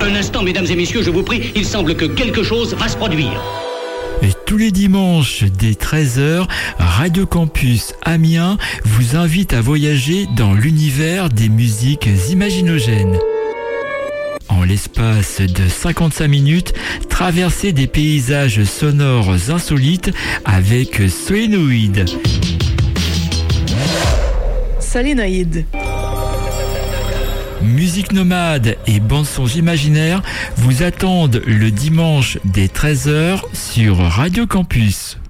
Un instant, mesdames et messieurs, je vous prie, il semble que quelque chose va se produire. Et tous les dimanches dès 13h, Radio Campus Amiens vous invite à voyager dans l'univers des musiques imaginogènes. En l'espace de 55 minutes, traversez des paysages sonores insolites avec Solénoïde. Solénoïde. Musique nomade et bande-son imaginaire vous attendent le dimanche dès 13h sur Radio Campus.